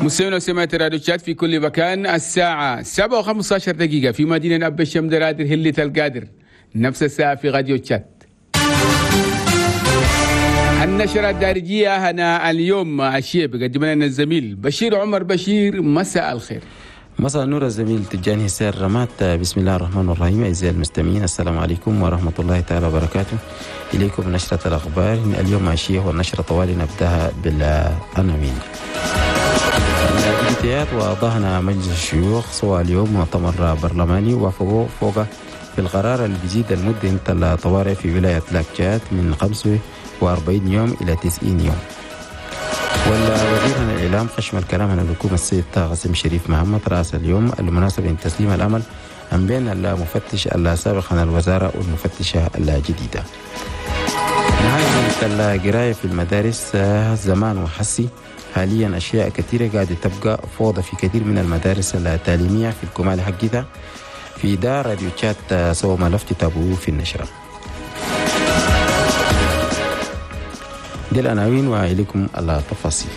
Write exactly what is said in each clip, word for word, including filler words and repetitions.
مستمعينا وسمعت راديو تشات في كل مكان. الساعة سبعة وخمسة عشر دقيقة في مدينة أب الشم درادر هلة القادر، نفس الساعة في راديو تشات. النشرة الدارجية هنا اليوم الشيء بقدم لنا الزميل بشير عمر بشير. مساء الخير. مساء النور الزميل تجاني سير رمات. بسم الله الرحمن الرحيم. أعزائي المستمعين السلام عليكم ورحمة الله تعالى وبركاته. إليكم نشرة الأخبار اليوم عشية، والنشرة طوالي نبدأها بالعناوين. الديبيتيات وأعضاء مجلس الشيوخ سوى اليوم مؤتمر برلماني وافقوا فوق في القرار اللي بيزيد المدة الطوارئ في ولاية لاكتشات من خمسة وأربعين يوم إلى تسعين يوم. والوزير عن الإعلام خشم الكلام عن الحكومة السيد قاسم شريف محمد رأس اليوم المناسبة تسليم الأمل عن بين المفتش السابق عن الوزارة والمفتشة الجديدة. نهاية القراية في المدارس زمان وحسي. حاليا أشياء كثيرة قاعدة تبقى فوضى في كثير من المدارس التعليمية في الكمال حقتها. في دار راديو تشات سوى ملف تتابعوه في النشرة. دي العناوين وإليكم التفاصيل.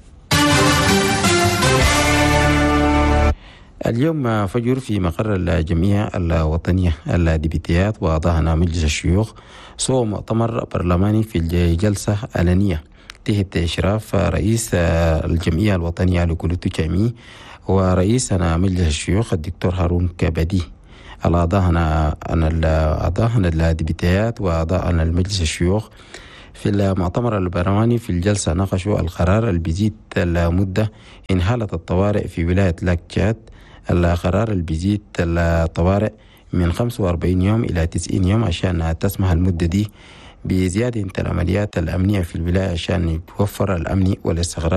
اليوم فجر في مقر الجمعية الوطنية الديبيتيات وأعضاء مجلس الشيوخ سوى مؤتمر برلماني في الجلسة علنية تحت إشراف رئيس الجمعية الوطنية لكلية جامعي ورئيس مجلس الشيوخ الدكتور هارون كبدي. الأعضاء الأعضاء الديبيتيات وأعضاء المجلس الشيوخ في المؤتمر البرلماني في الجلسة ناقشوا القرار اللي بيزيد المدة إن حالة الطوارئ في ولاية لاكتشات. القرار اللي بيزيد الطوارئ من خمسة وأربعين يوم إلى تسعين يوم عشان تسمح المدة دي بزيادة العمليات الأمنية في الولاية عشان يتوفر الأمن والاستقرار